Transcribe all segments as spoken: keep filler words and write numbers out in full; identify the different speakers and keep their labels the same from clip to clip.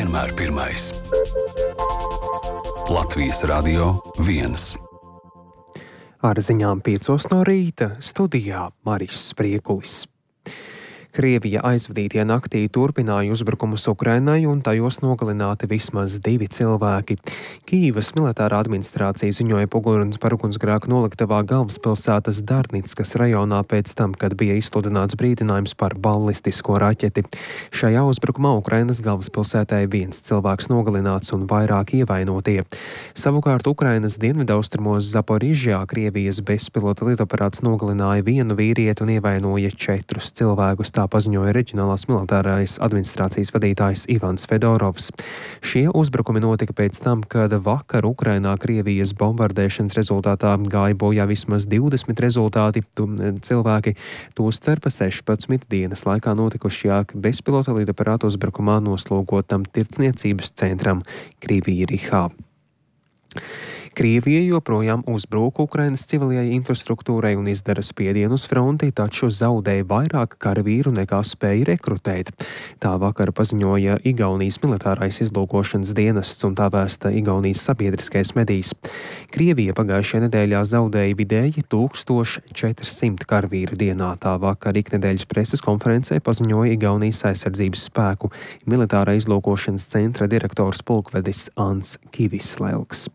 Speaker 1: vienmēr pirmais. Latvijas Radio viens.
Speaker 2: Ar ziņām piecos no rīta studijā Maris Spriekulis. Krievija aizvadītie naktī turpināja uzbrukumus Ukrainai un tajos nogalināti vismaz divi cilvēki. Kīivas militārā administrācija ziņoja par ugunsgrēku noliktavā galvaspilsētas Darnickas rajonā pēc tam, kad bija izsludināts brīdinājums par ballistisko raķeti. Šajā uzbrukumā Ukrainas galvaspilsētai viens cilvēks nogalināts un vairāk ievainotie. Savukārt Ukrainas dienvidaustrumos Zaporižjā Krievijas bezpilota lidaparāts nogalināja vienu vīrieti un ievainoja četrus cilvēkus. Tā paziņoja reģionālās militārās administrācijas vadītājs Ivans Fedorovs. Šie uzbrukumi notika pēc tam, kad vakar Ukrainā Krievijas bombardēšanas rezultātā gāja bojā vismaz divdesmit rezultāti tu, cilvēki, tostarp sešpadsmit dienas laikā notikušajā bezpilota lidaparāta uzbrukumā noslūgotam tirdzniecības centram Krievijā. Krievija joprojām uzbrūk Ukrainas civilajai infrastruktūrai un izdara spiedienu uz fronti, taču zaudēja vairāk karavīru nekā spēja rekrutēt. Tā vakar paziņoja Igaunijas militārais izlūkošanas dienests un tā vēsta Igaunijas sabiedriskais medijs. Krievija pagājušajā nedēļā zaudēja vidēji tūkstoš četrsimt karavīru dienā. Tā vakar iknedēļas preses konferencē paziņoja Igaunijas aizsardzības spēku militārā izlūkošanas centra direktors pulkvedis Ants Kivislelks.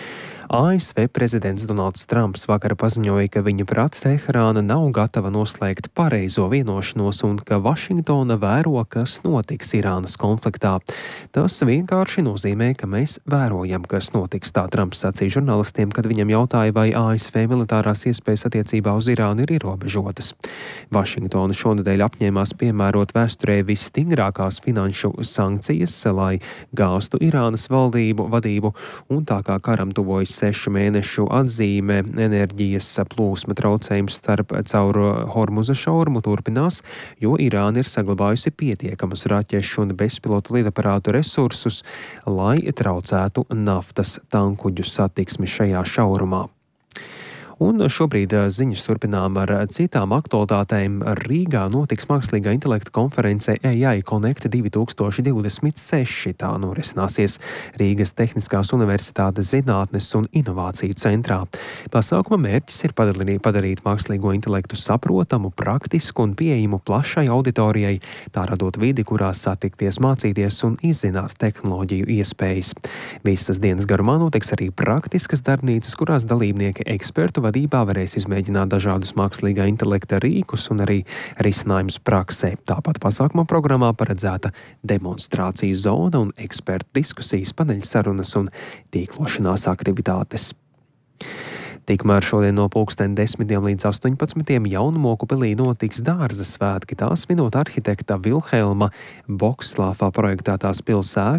Speaker 2: A S V prezidents Donalds Trumps vakar paziņoja, ka viņa prāt Teherāna nav gatava noslēgt pareizo vienošanos un ka Vašingtona vēro, kas notiks Irānas konfliktā. Tas vienkārši nozīmē, ka mēs vērojam, kas notiks, tā Trumps sacīja žurnālistiem, kad viņam jautāja, vai A S V militārās iespējas attiecībā uz Irānu ir ierobežotas. Vašingtona šonedēļ apņēmās piemērot vēsturē visstingrākās finanšu sankcijas, lai gāztu Irānas valdību vadību, un tā kā karam tuvojas sešu mēnešu atzīme, enerģijas plūsma traucējums starp caur Hormuza šaurumu turpinās, jo Irāna ir saglabājusi pietiekamus raķešu un bezpilotu lidaparātu resursus, lai traucētu naftas tankuģu satiksmi šajā šaurumā. Un šobrīd ziņas turpinām ar citām aktualitātēm. Rīgā notiks mākslīgā intelekta konference A I Connect divi tūkstoši divdesmit seši. Tā norisināsies Rīgas Tehniskās universitātes zinātnes un inovāciju centrā. Pasākuma mērķis ir padarīt mākslīgo intelektu saprotamu, praktisku un pieejamu plašai auditorijai, tā radot vidi, kurā satikties, mācīties un izzināt tehnoloģiju iespējas. Visas dienas garumā notiks arī praktiskas darbnīcas, kurās dalībnieki ekspertu vadībā varēs izmēģināt dažādus mākslīgā intelekta rīkus un arī risinājumus praksē. Tāpat pasākuma programmā paredzēta demonstrāciju zona un ekspertu diskusijas, paneļsarunas un tīklošanās aktivitātes. Tikmēr šodien no pulksten desmitiem līdz astoņpadsmitiem Jaunamoku pilī notiks dārza svētki. Tās svinot arhitekta Vilhelma Bokslāfā projektētās pils